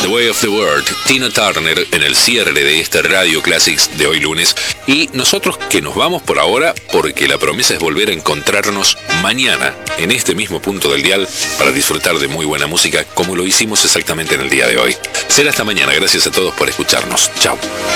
The Way of the World, Tina Turner, en el cierre de esta Radio Classics de hoy lunes. Y nosotros que nos vamos por ahora, porque la promesa es volver a encontrarnos mañana en este mismo punto del dial para disfrutar de muy buena música como lo hicimos exactamente en el día de hoy. Será hasta mañana. Gracias a todos por escucharnos. Chao.